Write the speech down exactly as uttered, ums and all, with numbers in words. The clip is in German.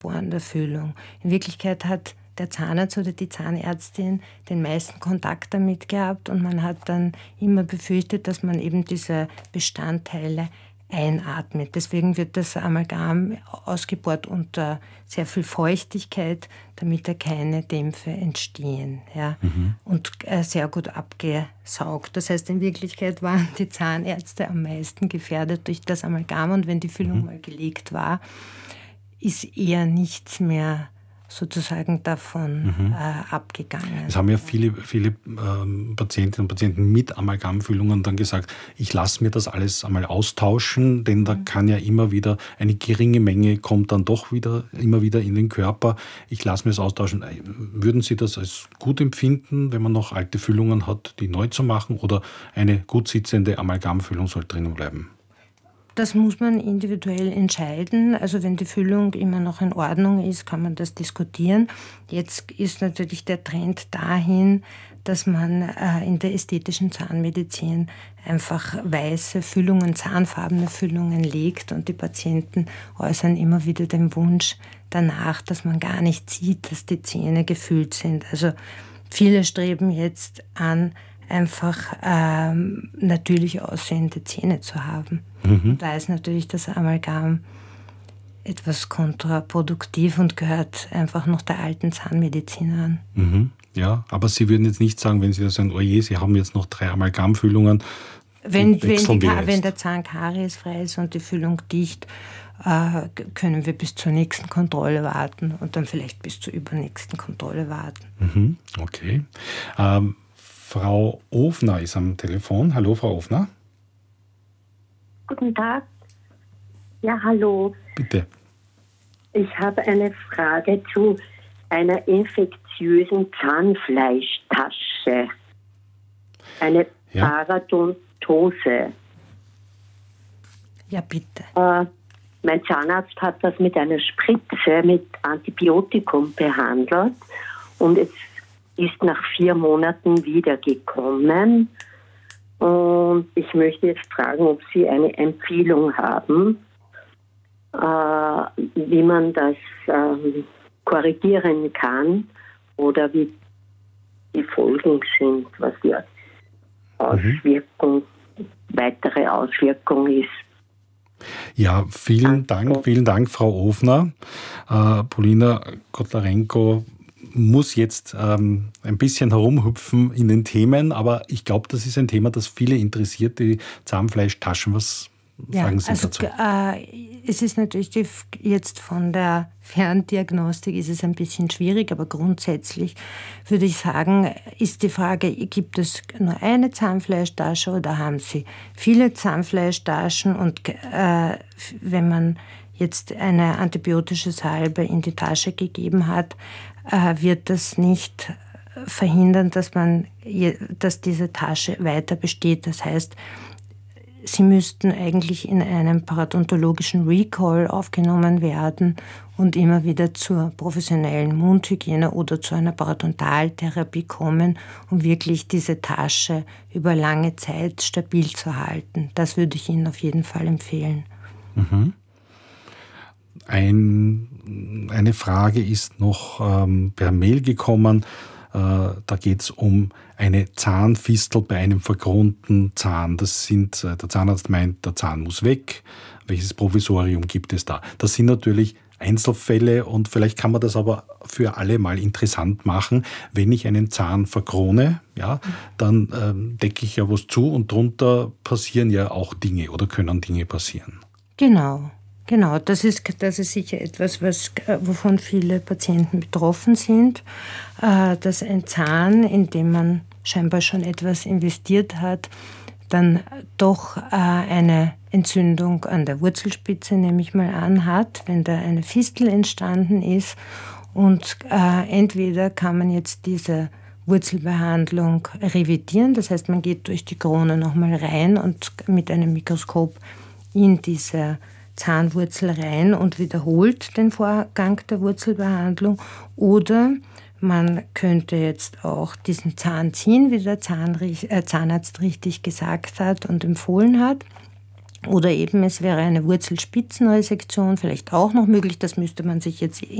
bohrender Füllung. In Wirklichkeit hat der Zahnarzt oder die Zahnärztin den meisten Kontakt damit gehabt und man hat dann immer befürchtet, dass man eben diese Bestandteile einatmet. Deswegen wird das Amalgam ausgebohrt unter sehr viel Feuchtigkeit, damit da keine Dämpfe entstehen, ja? Mhm. Und äh, sehr gut abgesaugt. Das heißt, in Wirklichkeit waren die Zahnärzte am meisten gefährdet durch das Amalgam und wenn die Füllung mhm. mal gelegt war, ist eher nichts mehr sozusagen davon mhm. äh, abgegangen. Es haben ja viele, viele ähm, Patientinnen und Patienten mit Amalgamfüllungen dann gesagt, ich lasse mir das alles einmal austauschen, denn da mhm. kann ja immer wieder eine geringe Menge kommt dann doch wieder immer wieder in den Körper. Ich lasse mir das austauschen. Würden Sie das als gut empfinden, wenn man noch alte Füllungen hat, die neu zu machen, oder eine gut sitzende Amalgamfüllung soll drinnen bleiben? Das muss man individuell entscheiden. Also wenn die Füllung immer noch in Ordnung ist, kann man das diskutieren. Jetzt ist natürlich der Trend dahin, dass man äh, in der ästhetischen Zahnmedizin einfach weiße Füllungen, zahnfarbene Füllungen legt und die Patienten äußern immer wieder den Wunsch danach, dass man gar nicht sieht, dass die Zähne gefüllt sind. Also viele streben jetzt an, einfach ähm, natürlich aussehende Zähne zu haben. Mhm. Da ist natürlich das Amalgam etwas kontraproduktiv und gehört einfach noch der alten Zahnmedizin an. Mhm. Ja, aber Sie würden jetzt nicht sagen, wenn Sie das sagen, oh je, Sie haben jetzt noch drei Amalgamfüllungen, wenn, wenn, die, wenn der Zahn kariesfrei ist und die Füllung dicht, äh, können wir bis zur nächsten Kontrolle warten und dann vielleicht bis zur übernächsten Kontrolle warten. Mhm. Okay. Ähm, Frau Ofner ist am Telefon. Hallo, Frau Ofner. Guten Tag. Ja, hallo. Bitte. Ich habe eine Frage zu einer infektiösen Zahnfleischtasche. Eine ja. Parodontose. Ja, bitte. Äh, mein Zahnarzt hat das mit einer Spritze mit Antibiotikum behandelt und es ist nach vier Monaten wiedergekommen. Und ich möchte jetzt fragen, ob Sie eine Empfehlung haben, äh, wie man das ähm, korrigieren kann oder wie die Folgen sind, was die Auswirkung, mhm. weitere Auswirkung ist. Ja, vielen Danke. Dank, vielen Dank, Frau Ofner. Äh, Polina Kotlarenko muss jetzt ähm, ein bisschen herumhüpfen in den Themen, aber ich glaube, das ist ein Thema, das viele interessiert, die Zahnfleischtaschen. Was ja, sagen Sie also, dazu? Äh, es ist natürlich die, jetzt von der Ferndiagnostik ist es ein bisschen schwierig, aber grundsätzlich würde ich sagen, ist die Frage, gibt es nur eine Zahnfleischtasche oder haben Sie viele Zahnfleischtaschen? Und äh, wenn man jetzt eine antibiotische Salbe in die Tasche gegeben hat, wird das nicht verhindern, dass man, dass diese Tasche weiter besteht. Das heißt, Sie müssten eigentlich in einem parodontologischen Recall aufgenommen werden und immer wieder zur professionellen Mundhygiene oder zu einer Parodontaltherapie kommen, um wirklich diese Tasche über lange Zeit stabil zu halten. Das würde ich Ihnen auf jeden Fall empfehlen. Mhm. Ein, eine Frage ist noch ähm, per Mail gekommen. Äh, da geht es um eine Zahnfistel bei einem verkronten Zahn. Das sind, äh, der Zahnarzt meint, der Zahn muss weg. Welches Provisorium gibt es da? Das sind natürlich Einzelfälle und vielleicht kann man das aber für alle mal interessant machen. Wenn ich einen Zahn verkrone, ja, dann ähm, decke ich ja was zu und drunter passieren ja auch Dinge oder können Dinge passieren. Genau. Genau, das ist, das ist sicher etwas, was, wovon viele Patienten betroffen sind, dass ein Zahn, in dem man scheinbar schon etwas investiert hat, dann doch eine Entzündung an der Wurzelspitze, nehme ich mal an, hat, wenn da eine Fistel entstanden ist. Und entweder kann man jetzt diese Wurzelbehandlung revidieren, das heißt, man geht durch die Krone nochmal rein und mit einem Mikroskop in diese Zahnwurzel rein und wiederholt den Vorgang der Wurzelbehandlung. Oder man könnte jetzt auch diesen Zahn ziehen, wie der Zahnrich- äh, Zahnarzt richtig gesagt hat und empfohlen hat. Oder eben es wäre eine Wurzelspitzenresektion vielleicht auch noch möglich. Das müsste man sich jetzt